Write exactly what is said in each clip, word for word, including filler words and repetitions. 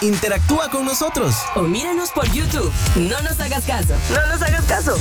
interactúa con nosotros. O míranos por YouTube. No nos hagas caso. No nos hagas caso.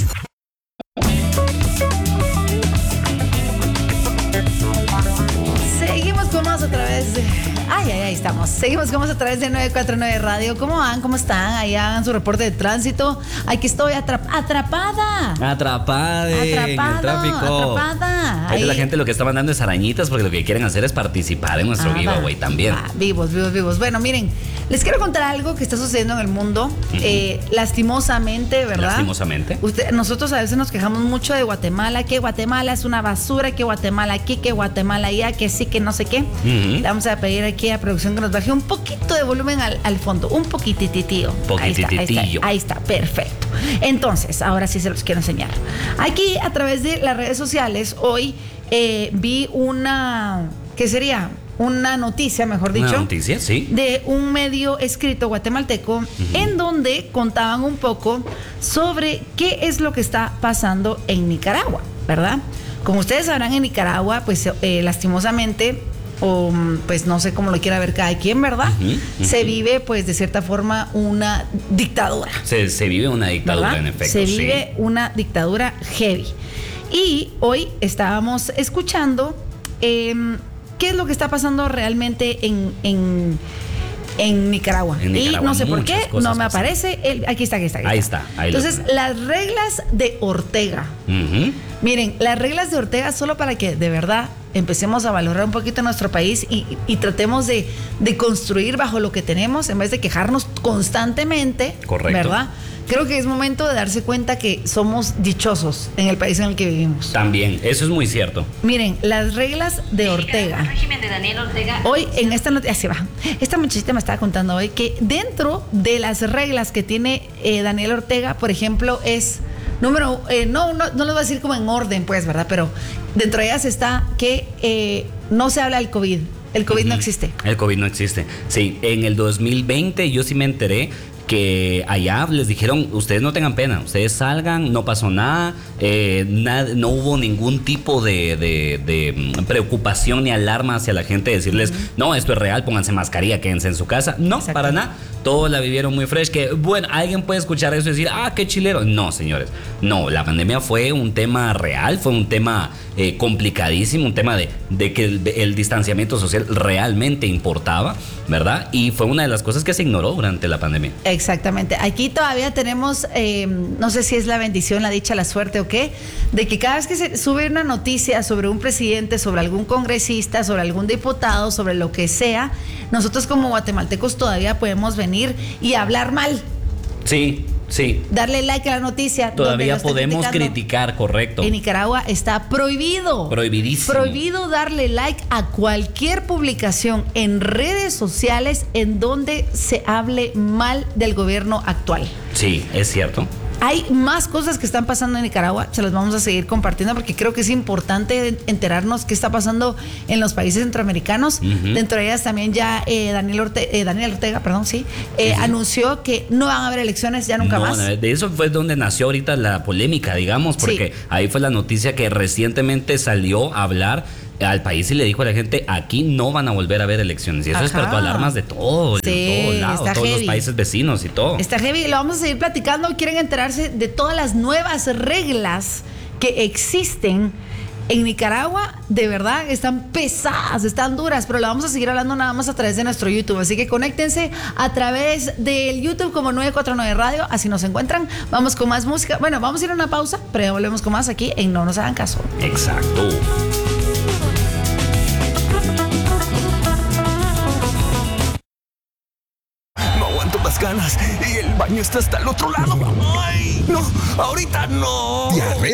Seguimos con más a través de... Ay, ay, ahí estamos. Seguimos con más a través de nueve cuatro nueve Radio. ¿Cómo van? ¿Cómo están? Ahí hagan su reporte de tránsito. Aquí estoy atrap- atrapada. Atrapada en el tráfico. Atrapada. Ahí Ahí la gente lo que está mandando es arañitas porque lo que quieren hacer es participar en nuestro Ah, giveaway va, también. va, vivos, vivos, vivos. Bueno, miren, les quiero contar algo que está sucediendo en el mundo. Uh-huh. eh, lastimosamente, ¿verdad? Lastimosamente. Usted, nosotros a veces nos quejamos mucho de Guatemala, que Guatemala es una basura, que Guatemala aquí, que Guatemala allá, que sí, que no sé qué. Uh-huh. Le vamos a pedir aquí a producción que nos baje un poquito de volumen al, al fondo, un poquitititío. Poquititillo. Ahí está, ahí está, ahí está, perfecto. Entonces, ahora sí se los quiero enseñar. Aquí, a través de las redes sociales, hoy eh, vi una, ¿qué sería? Una noticia, mejor dicho. Una noticia, sí. De un medio escrito guatemalteco, uh-huh, en donde contaban un poco sobre qué es lo que está pasando en Nicaragua, ¿verdad? Como ustedes sabrán, en Nicaragua, pues eh, lastimosamente, o pues no sé cómo lo quiera ver cada quien, ¿verdad? Uh-huh, uh-huh. Se vive, pues de cierta forma, una dictadura. Se, se vive una dictadura, ¿verdad? En efecto. Se vive sí. una dictadura heavy. Y hoy estábamos escuchando eh, qué es lo que está pasando realmente en, en, en, Nicaragua. en Nicaragua. Y no sé por qué, no me aparece. El, aquí está, aquí está. Aquí ahí está. está ahí Entonces, las reglas de Ortega. Uh-huh. Miren, las reglas de Ortega, solo para que de verdad empecemos a valorar un poquito nuestro país y, y tratemos de, de construir bajo lo que tenemos en vez de quejarnos constantemente. Correcto. ¿Verdad? Creo que es momento de darse cuenta que somos dichosos en el país en el que vivimos. También, eso es muy cierto. Miren, las reglas de Ortega. El régimen de Daniel Ortega. Hoy en esta noticia, así va. Esta muchachita me estaba contando hoy que dentro de las reglas que tiene eh, Daniel Ortega, por ejemplo, es número, eh, no, no, no lo voy a decir como en orden, pues, ¿verdad? Pero dentro de ellas está que eh, no se habla del COVID. El COVID uh-huh. no existe. El COVID no existe. Sí, en el dos mil veinte yo sí me enteré que allá les dijeron, ustedes no tengan pena, ustedes salgan, no pasó nada, eh, nada no hubo ningún tipo de, de, de preocupación ni alarma hacia la gente, decirles, uh-huh. no, esto es real, pónganse mascarilla, quédense en su casa. No, exacto, para nada. Todos la vivieron muy fresh, que bueno, alguien puede escuchar eso y decir, ah, qué chilero. No, señores, no, la pandemia fue un tema real, fue un tema eh, complicadísimo, un tema de, de que el, el distanciamiento social realmente importaba, ¿verdad? Y fue una de las cosas que se ignoró durante la pandemia. Exactamente. Aquí todavía tenemos, eh, no sé si es la bendición, la dicha, la suerte o qué, de que cada vez que se sube una noticia sobre un presidente, sobre algún congresista, sobre algún diputado, sobre lo que sea, nosotros como guatemaltecos todavía podemos venir y hablar mal. Sí, sí. Darle like a la noticia. Todavía podemos criticar, correcto. En Nicaragua está prohibido. Prohibidísimo. Prohibido darle like a cualquier publicación en redes sociales en donde se hable mal del gobierno actual. Sí, es cierto. Hay más cosas que están pasando en Nicaragua, se las vamos a seguir compartiendo porque creo que es importante enterarnos qué está pasando en los países centroamericanos. Uh-huh. Dentro de ellas también ya eh, Daniel, Ortega, eh, Daniel Ortega, perdón, sí, eh, sí, sí, anunció que no van a haber elecciones ya nunca no, más. De eso fue donde nació ahorita la polémica, digamos, porque sí. ahí fue la noticia que recientemente salió a hablar al país y le dijo a la gente, aquí no van a volver a haber elecciones. Y eso Ajá. despertó alarmas de todo, sí, de todos lados, todos heavy. Los países vecinos y todo. Está heavy, lo vamos a seguir platicando. Quieren enterarse de todas las nuevas reglas que existen en Nicaragua, de verdad, están pesadas, están duras, pero lo vamos a seguir hablando nada más a través de nuestro YouTube. Así que conéctense a través del YouTube como nueve cuatro nueve Radio, así nos encuentran. Vamos con más música. Bueno, vamos a ir a una pausa, pero ya volvemos con más aquí en No Nos Hagan Caso. Exacto. Ganas y el baño está hasta el otro lado. Ay, no, ahorita no. Diarrea.